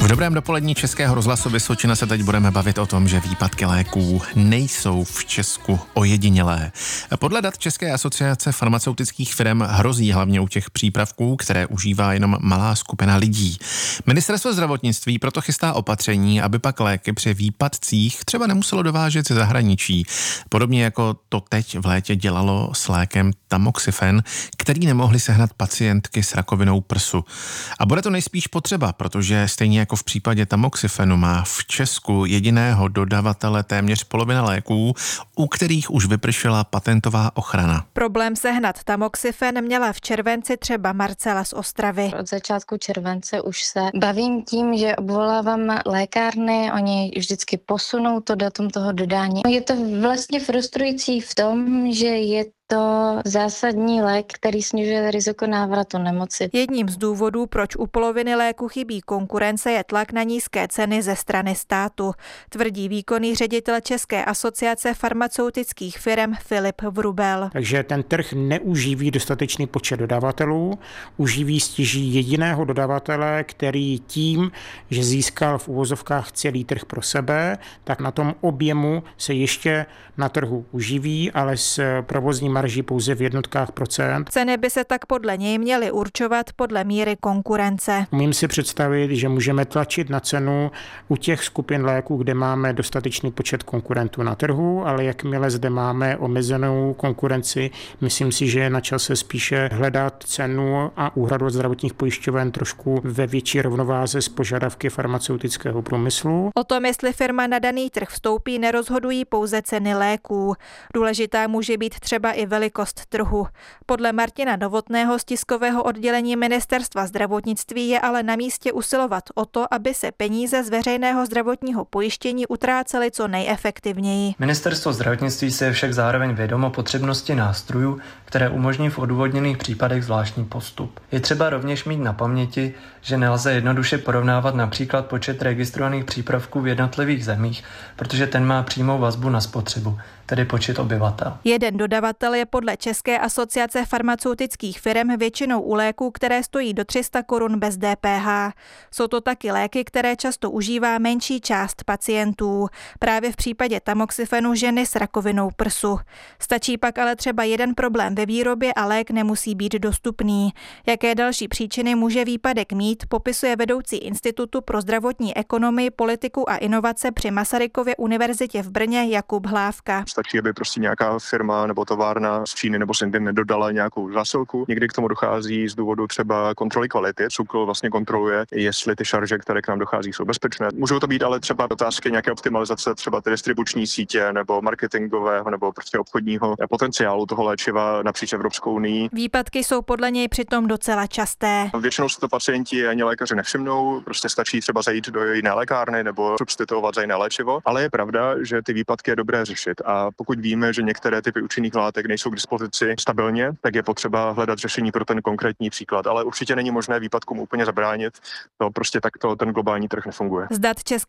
V dobrém dopolední Českého rozhlasu Vysočina se teď budeme bavit o tom, že výpadky léků nejsou v Česku ojedinělé. Podle dat České asociace farmaceutických firm hrozí hlavně u těch přípravků, které užívá jenom malá skupina lidí. Ministerstvo zdravotnictví proto chystá opatření, aby pak léky při výpadcích třeba nemuselo dovážet ze zahraničí. Podobně jako to teď v létě dělalo s lékem Tamoxifen, který nemohli sehnat pacientky s rakovinou prsu. A bude to nejspíš potřeba, protože stejně jako v případě Tamoxifenu má v Česku jediného dodavatele téměř polovina léků, u kterých už vypršela patentová ochrana. Problém sehnat Tamoxifen měla v červenci třeba Marcela z Ostravy. Od začátku července už se bavím tím, že obvolávám lékárny, oni vždycky posunou to datum toho dodání. Je to vlastně frustrující v tom, že je to zásadní lék, který snižuje riziko návratu nemoci. Jedním z důvodů, proč u poloviny léku chybí konkurence, je tlak na nízké ceny ze strany státu, tvrdí výkonný ředitel České asociace farmaceutických firm Filip Vrubel. Takže ten trh neuživí dostatečný počet dodavatelů, uživí stěží jediného dodavatele, který tím, že získal v uvozovkách celý trh pro sebe, tak na tom objemu se ještě na trhu uživí, ale s provozní marží pouze v jednotkách procent. Ceny by se tak podle něj měly určovat podle míry konkurence. Umím si představit, že můžeme tlačit na cenu u těch skupin léků, kde máme dostatečný počet konkurentů na trhu, ale jakmile zde máme omezenou konkurenci, myslím si, že je na čase spíše hledat cenu a úhradu od zdravotních pojišťoven trošku ve větší rovnováze s požadavky farmaceutického průmyslu. O tom, jestli firma na daný trh vstoupí, nerozhodují pouze ceny léků. Důležitá může být třeba i velikost trhu. Podle Martina Novotného z tiskového oddělení Ministerstva zdravotnictví je ale na místě usilovat o to, aby se peníze z veřejného zdravotního pojištění utrácely co nejefektivněji. Ministerstvo zdravotnictví se je však zároveň vědomo potřebnosti nástrojů, které umožní v odůvodněných případech zvláštní postup. Je třeba rovněž mít na paměti, že nelze jednoduše porovnávat například počet registrovaných přípravků v jednotlivých zemích, protože ten má přímou vazbu na spotřebu, tedy počet obyvatel. Jeden dodavatel je podle České asociace farmaceutických firm většinou u léků, které stojí do 300 korun bez DPH. Jsou to taky léky, které často užívá menší část pacientů. Právě v případě Tamoxifenu ženy s rakovinou prsu. Stačí pak ale třeba jeden problém ve výrobě a lék nemusí být dostupný. Jaké další příčiny může výpadek mít, popisuje vedoucí Institutu pro zdravotní ekonomii, politiku a inovace při Masarykově univerzitě v Brně Jakub Hlávka. Stačí, aby prostě nějaká firma nebo továrna z Číny nebo z Indie nedodala nějakou zásilku. Někdy k tomu dochází z důvodu třeba kontroly kvality. SÚKL vlastně kontroluje, jestli ty šarže, které k nám dochází, jsou bezpečné. Můžou to být ale třeba otázky nějaké optimalizace třeba ty distribuční sítě nebo marketingového nebo prostě obchodního potenciálu toho léčiva napříč Evropskou unii. Výpadky jsou podle něj přitom docela časté. Většinou se to pacienti ani lékaři nevšimnou, prostě stačí třeba zajít do jiné lékárny nebo substituovat za jiné léčivo, ale je pravda, že ty výpadky je dobré řešit. A pokud víme, že některé typy účinných látek nejsou k dispozici stabilně, tak je potřeba hledat řešení pro ten konkrétní příklad, ale určitě není možné výpadkům úplně zabránit. To prostě takto ten globální trh nefunguje. Z dat České